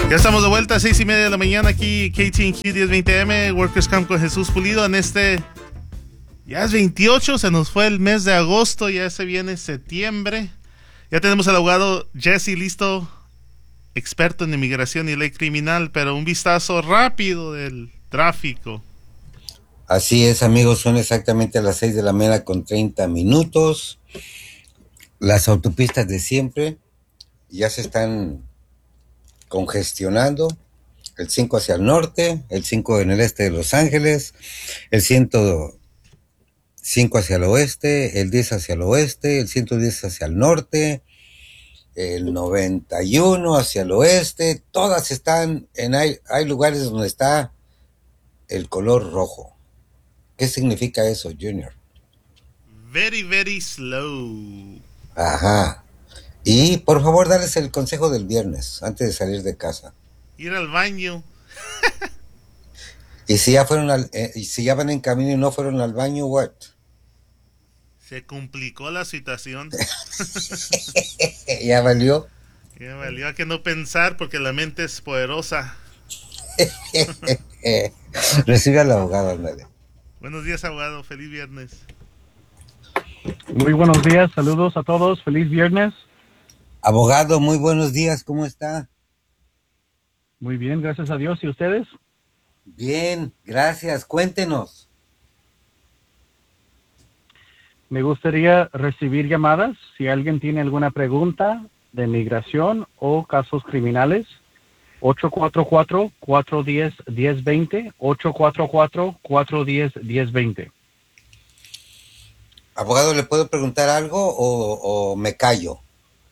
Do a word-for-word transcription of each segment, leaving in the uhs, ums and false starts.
Ya estamos de vuelta a seis y media de la mañana aquí, K T and Q diez veinte M, Workers Camp con Jesús Pulido. En este, ya es veintiocho, se nos fue el mes de agosto, ya se viene septiembre. Ya tenemos al abogado Jesse listo, experto en inmigración y ley criminal, pero un vistazo rápido del tráfico. Así es, amigos, son exactamente las seis de la mañana con treinta minutos. Las autopistas de siempre ya se están congestionando. El cinco hacia el norte, el cinco en el este de Los Ángeles, el ciento cinco hacia el oeste, el diez hacia el oeste, el ciento diez hacia el norte, el noventa y uno hacia el oeste. Todas están en, hay, hay lugares donde está el color rojo. ¿Qué significa eso, Junior? Very, very slow. Ajá. Y por favor, darles el consejo del viernes antes de salir de casa. Ir al baño. Y si ya fueron al, eh, y si ya van en camino y no fueron al baño, what? Se complicó la situación. Ya valió. Ya valió, a que no pensar porque la mente es poderosa. Recibe al abogado, ándale. Buenos días, abogado. Feliz viernes. Muy buenos días, saludos a todos, feliz viernes. Abogado, muy buenos días, ¿cómo está? Muy bien, gracias a Dios. ¿Y ustedes? Bien, gracias, cuéntenos. Me gustaría recibir llamadas si alguien tiene alguna pregunta de migración o casos criminales. ocho cuatro cuatro, cuatro uno cero, uno cero dos cero, ocho cuatro cuatro, cuatro uno cero, uno cero dos cero. Abogado, ¿le puedo preguntar algo o, o me callo?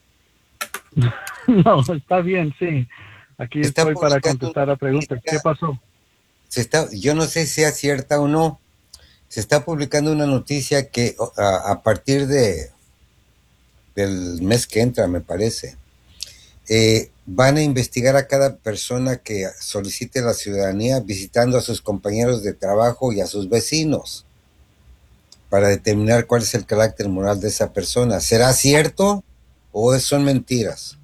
No, está bien, sí. Aquí Está estoy para publicando contestar a preguntas. ¿Qué pasó? Se está, yo no sé si sea cierta o no. Se está publicando una noticia que a, a partir de del mes que entra, me parece, eh, van a investigar a cada persona que solicite la ciudadanía visitando a sus compañeros de trabajo y a sus vecinos para determinar cuál es el carácter moral de esa persona. ¿Será cierto o son mentiras?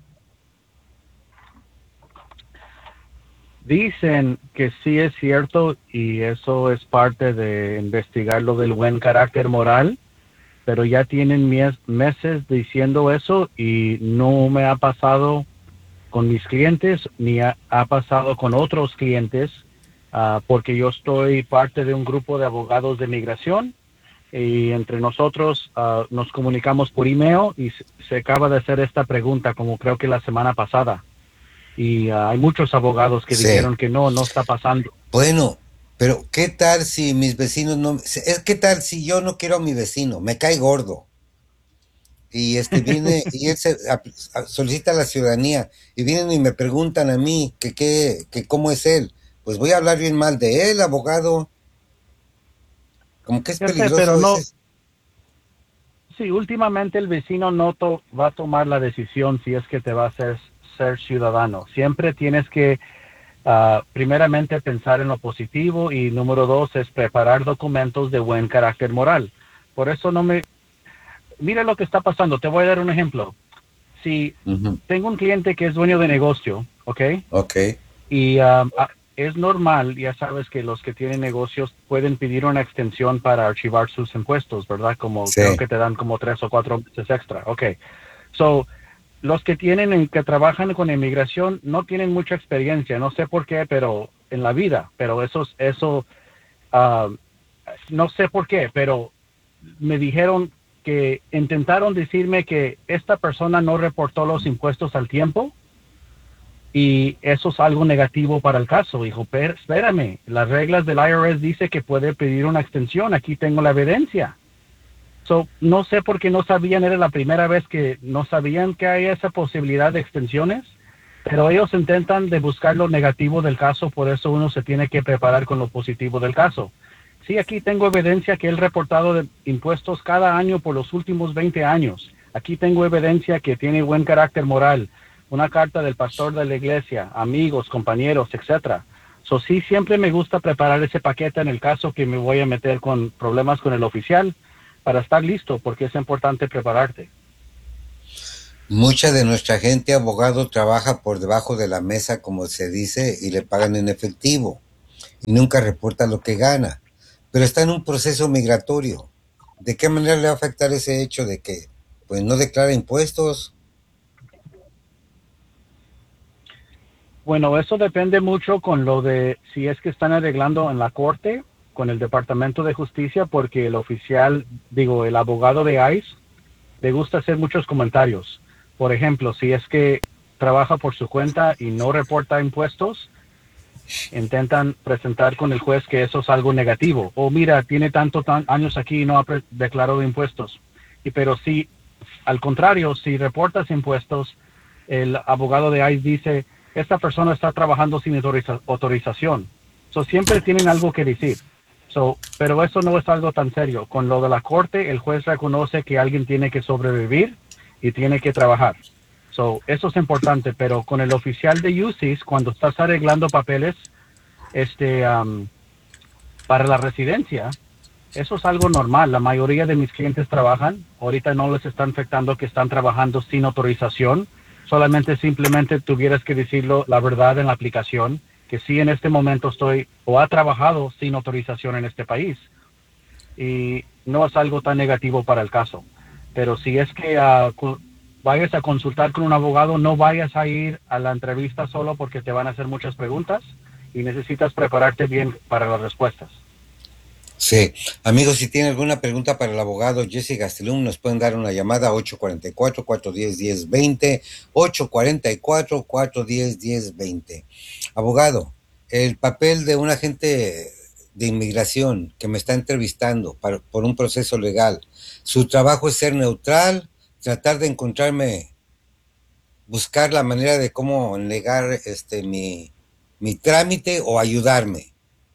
Dicen que sí es cierto y eso es parte de investigar lo del buen carácter moral, pero ya tienen mes, meses diciendo eso y no me ha pasado con mis clientes ni ha, ha pasado con otros clientes uh, porque yo estoy parte de un grupo de abogados de migración y entre nosotros uh, nos comunicamos por email y se, se acaba de hacer esta pregunta como creo que la semana pasada. Y uh, hay muchos abogados que sí dijeron que no, no está pasando. Bueno, pero ¿qué tal si mis vecinos no... Es ¿qué tal si yo no quiero a mi vecino? Me cae gordo. Y este viene y él se, a, a, solicita la ciudadanía y vienen y me preguntan a mí que, que, que cómo es él. Pues voy a hablar bien mal de él, abogado. Como que es peligroso. Pero no, ese... Sí, últimamente el vecino no to, va a tomar la decisión si es que te va a hacer ser ciudadano. Siempre tienes que uh, primeramente pensar en lo positivo y número dos es preparar documentos de buen carácter moral. Por eso no me... Mira lo que está pasando. Te voy a dar un ejemplo. Si uh-huh. tengo un cliente que es dueño de negocio, ¿ok? Ok. Y um, es normal, ya sabes que los que tienen negocios pueden pedir una extensión para archivar sus impuestos, ¿verdad? Como sí. Creo que te dan como tres o cuatro meses extra. Ok. So, los que tienen, que trabajan con inmigración no tienen mucha experiencia, no sé por qué, pero en la vida, pero eso, eso, uh, no sé por qué, pero me dijeron que intentaron decirme que esta persona no reportó los impuestos al tiempo y eso es algo negativo para el caso. Dijo, pero espérame, las reglas del I R S dice que puede pedir una extensión, aquí tengo la evidencia. So, no sé por qué no sabían, era la primera vez que no sabían que hay esa posibilidad de extensiones, pero ellos intentan de buscar lo negativo del caso, por eso uno se tiene que preparar con lo positivo del caso. Sí, aquí tengo evidencia que él reportado de impuestos cada año por los últimos veinte años. Aquí tengo evidencia que tiene buen carácter moral, una carta del pastor de la iglesia, amigos, compañeros, etcétera. So, sí, siempre me gusta preparar ese paquete en el caso que me voy a meter con problemas con el oficial, para estar listo, porque es importante prepararte. Mucha de nuestra gente, abogado, trabaja por debajo de la mesa, como se dice, y le pagan en efectivo. Y nunca reporta lo que gana. Pero está en un proceso migratorio. ¿De qué manera le va a afectar ese hecho de que pues no declara impuestos? Bueno, eso depende mucho con lo de si es que están arreglando en la corte con el Departamento de Justicia, porque el oficial, digo, el abogado de I C E le gusta hacer muchos comentarios. Por ejemplo, si es que trabaja por su cuenta y no reporta impuestos, intentan presentar con el juez que eso es algo negativo. O mira, tiene tantos tan años aquí y no ha declarado impuestos. Y pero si, al contrario, si reportas impuestos, el abogado de I C E dice, esta persona está trabajando sin autoriza autorización. So, siempre tienen algo que decir. So, pero eso no es algo tan serio. Con lo de la corte, el juez reconoce que alguien tiene que sobrevivir y tiene que trabajar. So, eso es importante, pero con el oficial de U C I S, cuando estás arreglando papeles este, um, para la residencia, eso es algo normal. La mayoría de mis clientes trabajan. Ahorita no les está afectando que están trabajando sin autorización. Solamente simplemente tuvieras que decirlo la verdad en la aplicación, que sí en este momento estoy o ha trabajado sin autorización en este país. Y no es algo tan negativo para el caso. Pero si es que uh, vayas a consultar con un abogado, no vayas a ir a la entrevista solo porque te van a hacer muchas preguntas y necesitas prepararte bien para las respuestas. Sí. Amigos, si tienen alguna pregunta para el abogado Jesse Gastelum, nos pueden dar una llamada a ocho cuatro cuatro, cuatro uno cero, uno cero dos cero, ocho cuatro cuatro, cuatro uno cero, uno cero dos cero. Abogado, el papel de un agente de inmigración que me está entrevistando para, por un proceso legal, su trabajo es ser neutral, tratar de encontrarme, buscar la manera de cómo negar este mi, mi trámite o ayudarme.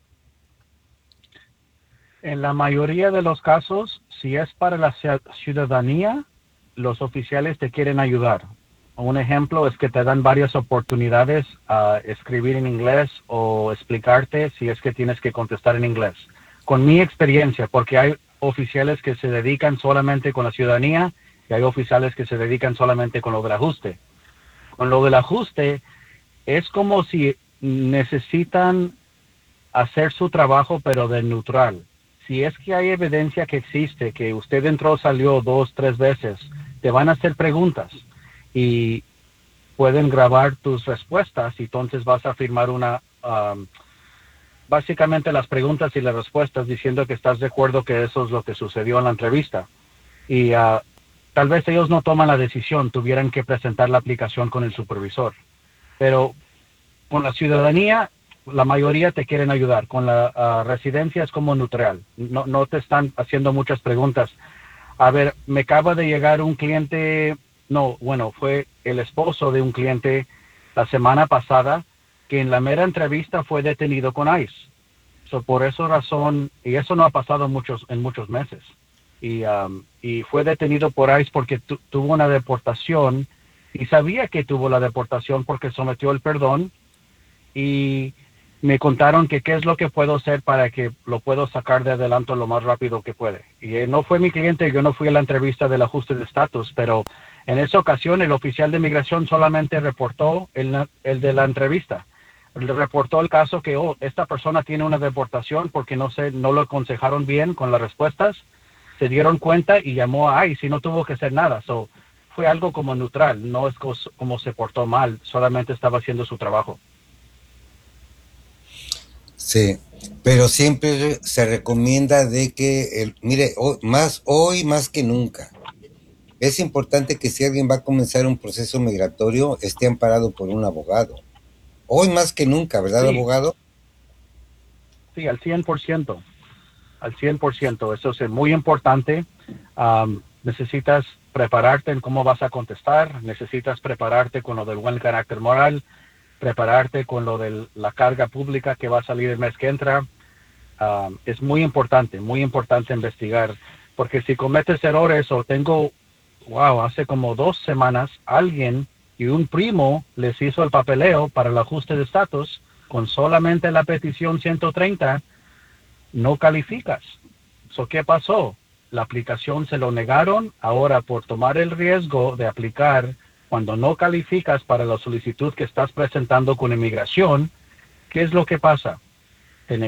En la mayoría de los casos, si es para la ciudadanía, los oficiales te quieren ayudar. Un ejemplo es que te dan varias oportunidades a escribir en inglés o explicarte si es que tienes que contestar en inglés. Con mi experiencia, porque hay oficiales que se dedican solamente con la ciudadanía y hay oficiales que se dedican solamente con lo del ajuste. Con lo del ajuste, es como si necesitan hacer su trabajo, pero de neutral. Si es que hay evidencia que existe, que usted entró, salió dos, tres veces, te van a hacer preguntas y pueden grabar tus respuestas y entonces vas a firmar una, um, básicamente las preguntas y las respuestas diciendo que estás de acuerdo que eso es lo que sucedió en la entrevista. Y uh, tal vez ellos no toman la decisión, tuvieran que presentar la aplicación con el supervisor. Pero con la ciudadanía, la mayoría te quieren ayudar. Con la uh, residencia es como neutral. No, no te están haciendo muchas preguntas. A ver, me acaba de llegar un cliente, no, bueno, fue el esposo de un cliente la semana pasada que en la mera entrevista fue detenido con I C E. So, por esa razón, y eso no ha pasado muchos, en muchos meses. Y, um, y fue detenido por I C E porque tu, tuvo una deportación y sabía que tuvo la deportación porque sometió el perdón y me contaron que qué es lo que puedo hacer para que lo puedo sacar de adelanto lo más rápido que puede. Y eh, no fue mi cliente, yo no fui a la entrevista del ajuste de estatus, pero en esa ocasión el oficial de migración solamente reportó el, el de la entrevista. Le reportó el caso que, oh, esta persona tiene una deportación porque no sé, no lo aconsejaron bien con las respuestas, se dieron cuenta y llamó a I C E y no tuvo que hacer nada. So, fue algo como neutral, no es como se portó mal, solamente estaba haciendo su trabajo. Sí, pero siempre se recomienda de que, el, mire, hoy, más hoy más que nunca, es importante que si alguien va a comenzar un proceso migratorio, esté amparado por un abogado. Hoy más que nunca, ¿verdad, sí, abogado? Sí, al cien por ciento. Al cien por ciento. Eso es muy importante. Um, necesitas prepararte en cómo vas a contestar, necesitas prepararte con lo del buen carácter moral, prepararte con lo de la carga pública que va a salir el mes que entra. Uh, es muy importante, muy importante investigar, porque si cometes errores o tengo, wow, hace como dos semanas alguien y un primo les hizo el papeleo para el ajuste de estatus con solamente la petición ciento treinta, no calificas. So, ¿qué pasó? la aplicación se lo negaron, ahora por tomar el riesgo de aplicar cuando no calificas para la solicitud que estás presentando con inmigración, ¿qué es lo que pasa?